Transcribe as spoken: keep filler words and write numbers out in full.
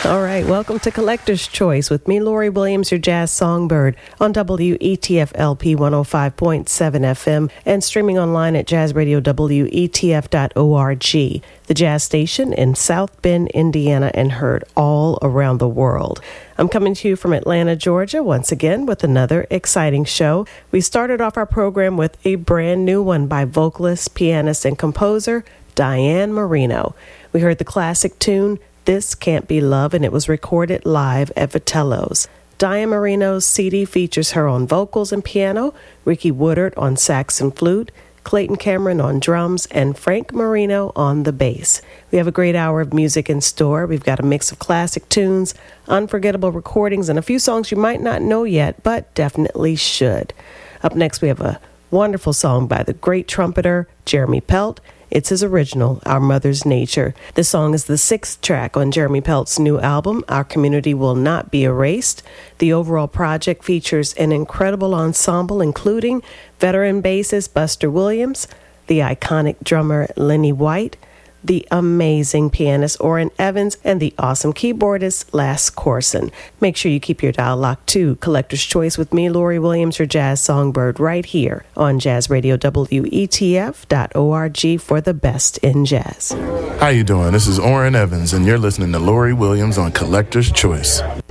All right, welcome to Collector's Choice with me, Lori Williams, your jazz songbird on W E T F L P one oh five point seven F M and streaming online at jazz radio W E T F dot org, the jazz station in South Bend, Indiana, and heard all around the world. I'm coming to you from Atlanta, Georgia, once again with another exciting show. We started off our program with a brand new one by vocalist, pianist, and composer Diane Marino. We heard the classic tune, This Can't Be Love, and it was recorded live at Vitello's. Diane Marino's C D features her on vocals and piano, Ricky Woodard on sax and flute, Clayton Cameron on drums, and Frank Marino on the bass. We have a great hour of music in store. We've got a mix of classic tunes, unforgettable recordings, and a few songs you might not know yet, but definitely should. Up next, we have a wonderful song by the great trumpeter Jeremy Pelt. It's his original, Our Mother's Nature. This song is the sixth track on Jeremy Pelt's new album, Our Community Will Not Be Erased. The overall project features an incredible ensemble, including veteran bassist Buster Williams, the iconic drummer Lenny White, the amazing pianist Orrin Evans, and the awesome keyboardist Lass Corson. Make sure you keep your dial locked to Collector's Choice with me, Lori Williams, your jazz songbird, right here on Jazz Radio W E T F dot org for the best in jazz. How you doing? This is Orrin Evans, and you're listening to Lori Williams on Collector's Choice.